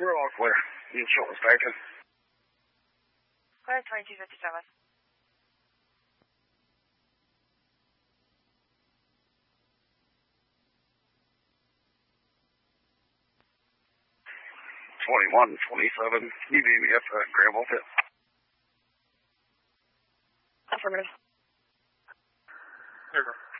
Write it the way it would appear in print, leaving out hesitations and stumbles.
We're all clear. You can show us back in. Go ahead, 2257. $21, $27. Can you meet me at the gravel pit? Affirmative. There you go.